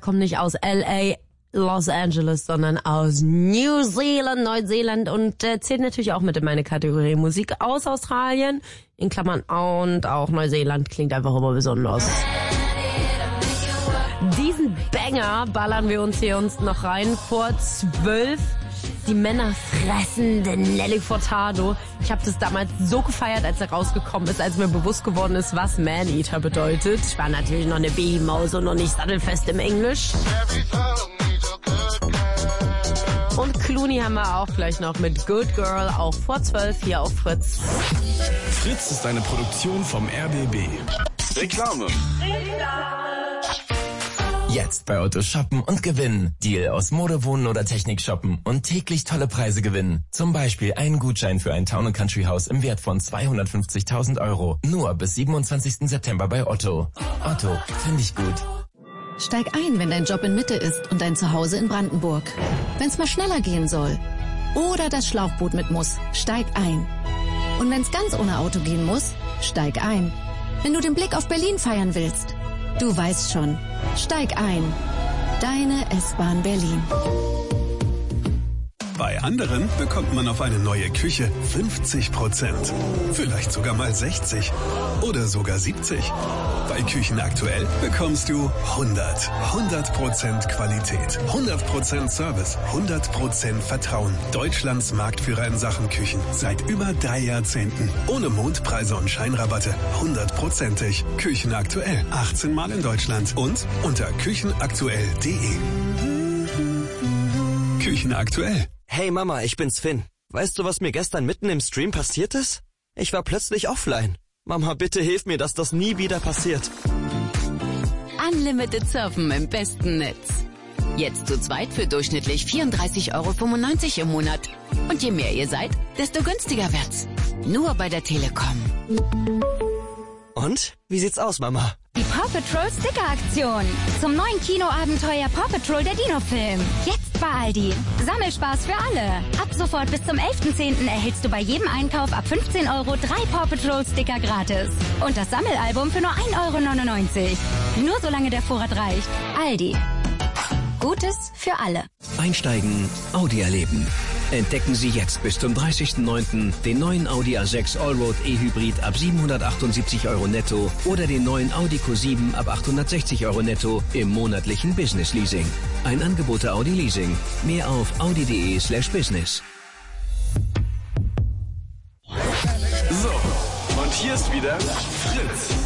kommt nicht aus L.A., Los Angeles, sondern aus Neuseeland und zählt natürlich auch mit in meine Kategorie Musik aus Australien, in Klammern und auch Neuseeland klingt einfach immer besonders. Diesen Banger ballern wir uns hier noch rein vor 12. Die Männer fressende Nelly Furtado. Ich habe das damals so gefeiert, als er rausgekommen ist, als mir bewusst geworden ist, was Man-Eater bedeutet. Ich war natürlich noch eine Babymaus und noch nicht sattelfest im Englisch. Und Clooney haben wir auch gleich noch mit Good Girl, auch vor 12 hier auf Fritz. Fritz ist eine Produktion vom RBB. Reklame. Jetzt bei Otto shoppen und gewinnen. Deal aus Mode, Wohnen oder Technik shoppen und täglich tolle Preise gewinnen. Zum Beispiel einen Gutschein für ein Town & Country Haus im Wert von 250.000 €. Nur bis 27. September bei Otto. Otto, finde ich gut. Steig ein, wenn dein Job in Mitte ist und dein Zuhause in Brandenburg. Wenn's mal schneller gehen soll. Oder das Schlauchboot mit muss. Steig ein. Und wenn's ganz ohne Auto gehen muss, steig ein. Wenn du den Blick auf Berlin feiern willst. Du weißt schon. Steig ein. Deine S-Bahn Berlin. Bei anderen bekommt man auf eine neue Küche 50%. Vielleicht sogar mal 60. Oder sogar 70. Bei Küchen aktuell bekommst du 100. 100% Qualität. 100% Service. 100% Vertrauen. Deutschlands Marktführer in Sachen Küchen. Seit über 3 Jahrzehnten. Ohne Mondpreise und Scheinrabatte. 100%ig. Küchen aktuell. 18 Mal in Deutschland. Und unter küchenaktuell.de. Küchen aktuell. Hey Mama, ich bin's Finn. Weißt du, was mir gestern mitten im Stream passiert ist? Ich war plötzlich offline. Mama, bitte hilf mir, dass das nie wieder passiert. Unlimited Surfen im besten Netz. Jetzt zu zweit für durchschnittlich 34,95 € im Monat. Und je mehr ihr seid, desto günstiger wird's. Nur bei der Telekom. Und? Wie sieht's aus, Mama? Die Paw Patrol Sticker-Aktion. Zum neuen Kinoabenteuer Paw Patrol der Dino-Film. Jetzt bei Aldi. Sammelspaß für alle. Ab sofort bis zum 11.10. erhältst du bei jedem Einkauf ab 15 € 3 Paw Patrol Sticker gratis. Und das Sammelalbum für nur 1,99 €. Nur solange der Vorrat reicht. Aldi. Gutes für alle. Einsteigen, Audi erleben. Entdecken Sie jetzt bis zum 30.09. den neuen Audi A6 Allroad E-Hybrid ab 778 € netto oder den neuen Audi Q7 ab 860 € netto im monatlichen Business Leasing. Ein Angebot der Audi Leasing. Mehr auf audi.de/business. So, und hier ist wieder Fritz.